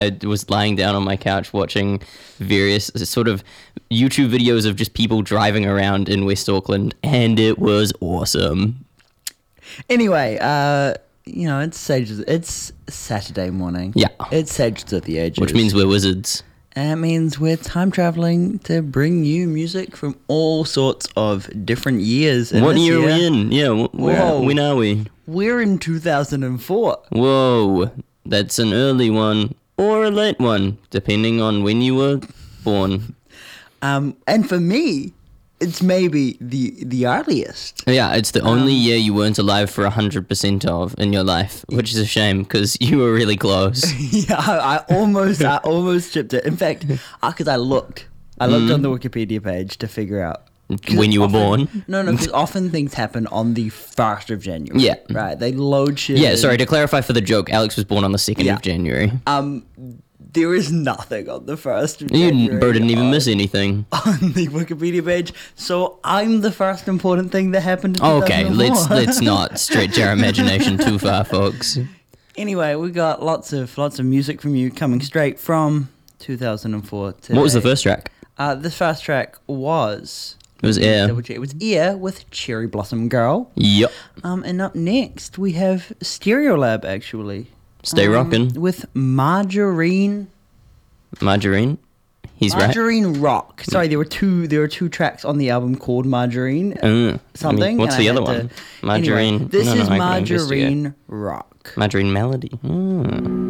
I was lying down on my couch watching various sort of YouTube videos of just people driving around in West Auckland, and it was awesome. Anyway, it's Saturday morning. Yeah. It's Sages of the Ages. Which means we're wizards. And it means we're time traveling to bring you music from all sorts of different years. And What this year are year, we in? Yeah, when are we? We're in 2004. Whoa, that's an early one or a late one, depending on when you were born. And for me, it's maybe the earliest. Yeah, it's the only year you weren't alive for 100% of in your life, which is a shame because you were really close. Yeah, I almost chipped it. In fact, because I looked on the Wikipedia page to figure out When you were born? No, because often things happen on the 1st of January. Yeah. Right, they load shit. Yeah, sorry, to clarify for the joke, Alex was born on the 2nd of January. There is nothing on the 1st of January. Bro didn't even miss anything. On the Wikipedia page, so I'm the first important thing that happened in Okay, 2004. let's not stretch our imagination too far, folks. Anyway, we got lots of music from you coming straight from 2004 today. What was the first track? The first track was... It was Air. It was Air with Cherry Blossom Girl. Yep. And up next, we have Stereolab, actually. Stay rockin'. With Margarine. Margarine? He's right. Margarine Rock. Sorry, there were two tracks on the album called Margarine. Something. What's and the I other had one? Margarine. Anyway, this is I can Margarine investigate. Rock. Margarine Melody.